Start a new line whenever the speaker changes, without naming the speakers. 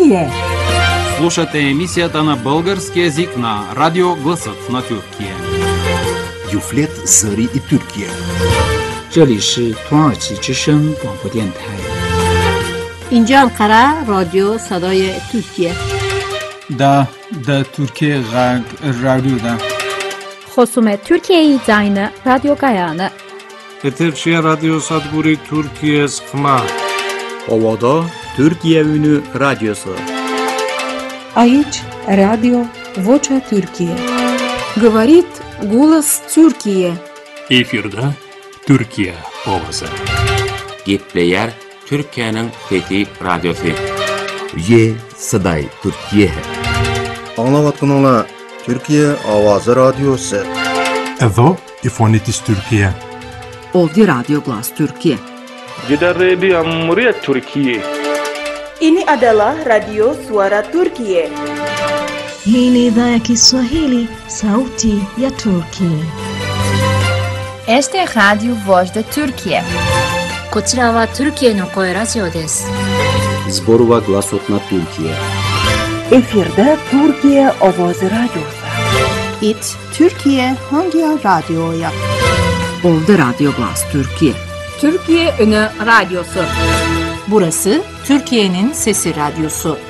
Турция.
Слушате емисията на български език на Радио Гласът на Тюркия.
Юфлет Зари и Türkiye.
这里是土耳其之声广播电台。
اینجا انقره رادیو صدای ترکیه.
دا Türkiye Radyo'da.
خصوم Türkiye زاین رادیو گایانه.
Eterşehir Radyo Sadguri Türkiye Sıkma.
Ovada Türkiye Ünü Radyosu.
Aici Radio Vocea Türkiye.
Говорит голос Türkiye.
Efirde Türkiye Ovası.
Gitleyer Türkiye'nin fethi radyosu.
Ye Saday Türkiye hai.
Anlavatkanlar Türkiye Avazı Radyosu.
Evo İfonitis Türkiye.
Ovdje Radio Glas Türkiye.
Jeddah Radio Muryat Türkiye.
Ini adalah Radio Suara Türkiye.
Hii ni idhaa ya Kiswahili, Sauti ya Turkiye.
Este es Radio Voz de Türkiye.
こちらはトルキエの声ラジオです。
Zborova Glasot na Türkiye.
Efirde Türkiye Avazı Radyosu.
İt Türkiye hangi radyoya?
Ovdje Radio Glas Türkiye.
Türkiye Ünü Radyosu.
Burası Türkiye'nin Sesi Radyosu.